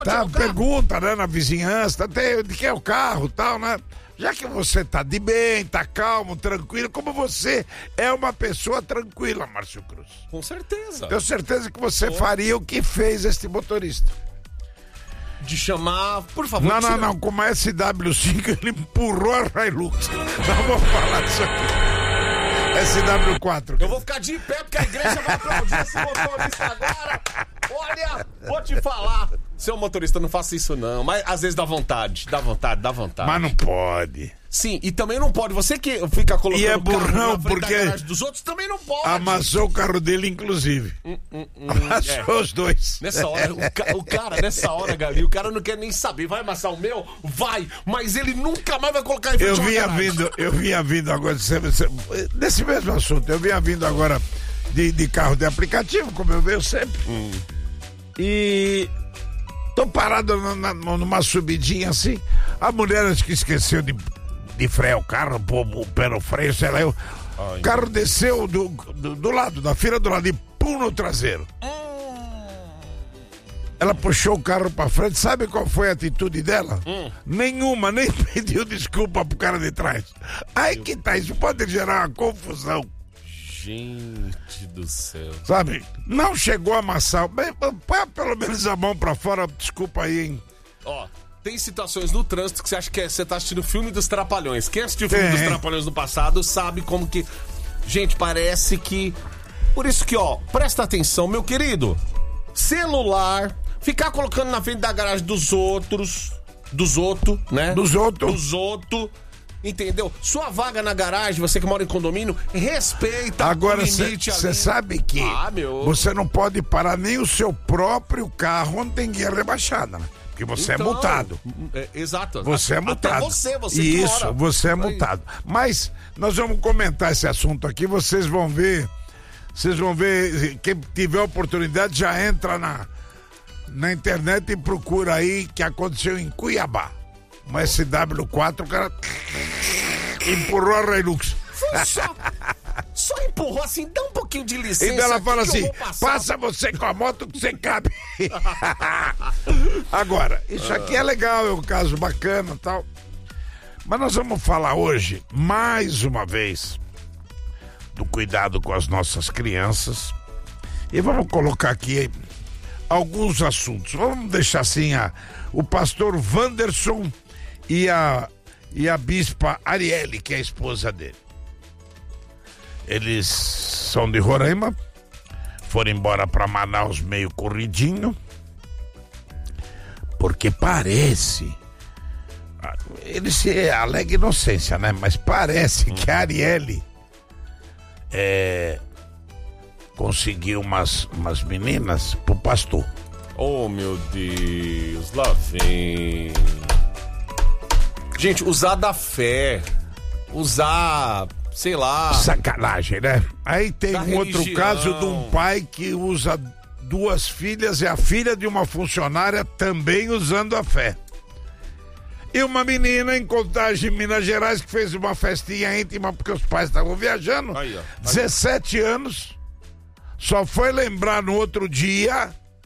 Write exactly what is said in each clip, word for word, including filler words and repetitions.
Tá, pergunta, né, na vizinhança, tem, de quem é o carro e tal, né? Já que você tá de bem, tá calmo, tranquilo, como você é uma pessoa tranquila, Márcio Cruz. Com certeza. Tenho certeza que você Pô. faria o que fez este motorista. De chamar, por favor. Não, não, tira... não, como a S W cinco ele empurrou a Hilux. Não vou falar disso aqui. S W quatro. Eu vou ficar de pé porque a igreja vai aplaudir esse motorista agora. Olha, vou te falar. Seu motorista, não faça isso não. Mas às vezes dá vontade, dá vontade, dá vontade. Mas não pode. Sim, e também não pode. Você que fica colocando E é o carro burrão, na frente porque da garagem dos outros também não pode. Amassou o carro dele, inclusive. Hum, hum, hum, Amassou é. os dois. Nessa hora, o, ca- o cara, nessa hora, Galinho, o cara não quer nem saber. Vai amassar o meu? Vai. Mas ele nunca mais vai colocar em frente Eu a uma vinha garagem. vindo, eu vinha vindo agora, você- você- nesse mesmo assunto, eu vinha vindo agora de, de carro de aplicativo, como eu venho sempre. Hum. E tô parado na- na- numa subidinha assim, a mulher acho que esqueceu de, de frear o carro, pôr o pé no freio, sei lá, eu, Ai. o carro desceu do, do, do lado, da fila do lado e pum no traseiro. Ela puxou o carro pra frente, sabe qual foi a atitude dela? Hum. Nenhuma, nem pediu desculpa pro cara de trás. Aí que tá, isso pode gerar uma confusão, Gente do céu. sabe? Não chegou a amassar, bem, põe pelo menos a mão pra fora, desculpa aí, hein? Ó, tem situações no trânsito que você acha que é, você tá assistindo o filme dos Trapalhões. Quem assistiu o filme Tem. dos Trapalhões no passado sabe como que... Gente, parece que... Por isso que, ó, presta atenção, meu querido. Celular, ficar colocando na frente da garagem dos outros, dos outros, né? Dos outros. Dos outros, entendeu? Sua vaga na garagem, você que mora em condomínio, respeita Agora, o limite você ali. sabe que Ah, meu. você não pode parar nem o seu próprio carro onde tem guia rebaixada, né? Porque você Então, é multado. é, exato. Você é multado. Até você, você que Isso, mora. você é Aí. multado. Mas nós vamos comentar esse assunto aqui, vocês vão ver, vocês vão ver, quem tiver oportunidade já entra na, na internet e procura aí que aconteceu em Cuiabá. Uma S W quatro, o cara empurrou a Hilux. Foi só, só empurrou assim, dá um pouquinho de licença. E ela aqui fala que eu assim, vou passar. passa você com a moto que você cabe. Agora, isso aqui é legal, é um caso bacana e tal. Mas nós vamos falar hoje, mais uma vez, do cuidado com as nossas crianças. E vamos colocar aqui alguns assuntos. Vamos deixar assim, a, o pastor Wanderson e a, e a bispa Arielle, que é a esposa dele. Eles são de Roraima, foram embora para Manaus meio corridinho, porque parece, ele se alega inocência, né? Mas parece que a Arielle é, conseguiu umas, umas meninas pro pastor. Oh, meu Deus, lá vem. Gente, usar da fé, usar, sei lá... Sacanagem, né? Aí tem Da um outro religião. caso de um pai que usa duas filhas e a filha de uma funcionária também usando a fé. E uma menina em Contagem, Minas Gerais, que fez uma festinha íntima porque os pais estavam viajando. Aí, ó. Aí. dezessete anos, só foi lembrar no outro dia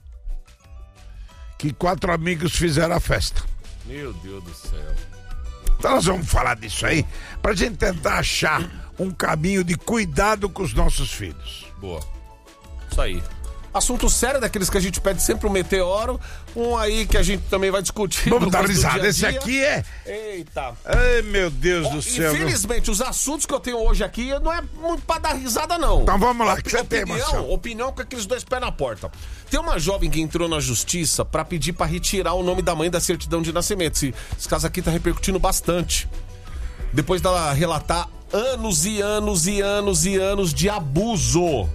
que quatro amigos fizeram a festa. Meu Deus do céu. Então nós vamos falar disso aí, pra gente tentar achar um caminho de cuidado com os nossos filhos. Boa. Isso aí. Assunto sério, daqueles que a gente pede sempre um meteoro. Um aí que a gente também vai discutir. Vamos no dar curso do risada, dia a esse dia. aqui é... Eita. Ai, meu Deus do céu. viu? Infelizmente, os assuntos que eu tenho hoje aqui não é muito pra dar risada, não. Então vamos lá, o que você tem, opinião, Marcelo? opinião com aqueles dois pés na porta. Tem uma jovem que entrou na justiça pra pedir pra retirar o nome da mãe da certidão de nascimento. Esse, esse caso aqui tá repercutindo bastante. Depois dela relatar anos e anos e anos e anos de abuso.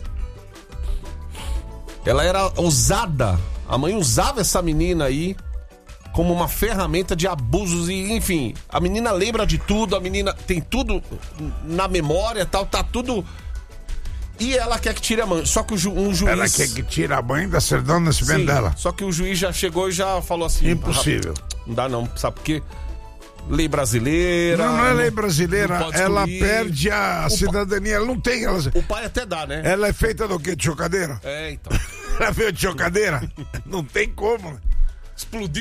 Ela era usada, a mãe usava essa menina aí como uma ferramenta de abusos e, enfim, a menina lembra de tudo, a menina tem tudo na memória, tal, tá tudo. E ela quer que tire a mãe. Só que o ju, um juiz. Ela quer que tire a mãe da certidão de nascimento Sim, dela. Só que o juiz já chegou e já falou assim: Impossível. "Ah, não dá não, sabe por quê? Lei brasileira. Não, não é lei não brasileira. pode Ela excluir. perde a O cidadania. Ela não tem. Ela, O pai até dá, né? ela é feita do quê? De chocadeira? É, então. Ela veio de chocadeira? Não tem como. Explodiu.